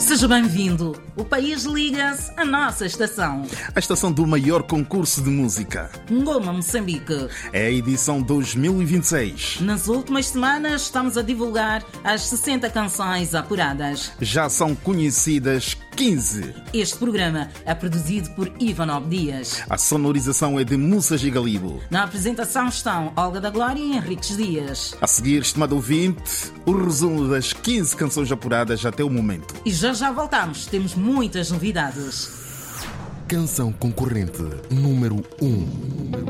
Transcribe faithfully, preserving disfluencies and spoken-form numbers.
Seja bem-vindo. O país liga-se à nossa estação. A estação do maior concurso de música. Ngoma Moçambique. É a edição dois mil e vinte e seis. Nas últimas semanas estamos a divulgar as sessenta canções apuradas. Já são conhecidas quinze. Este programa é produzido por Ivanov Dias. A sonorização é de Musa Gigalibo. Na apresentação estão Olga da Glória e Henriques Dias. A seguir, estimado ouvinte, o resumo das quinze canções apuradas até o momento. E já já voltamos, temos muitas novidades. Canção concorrente número um.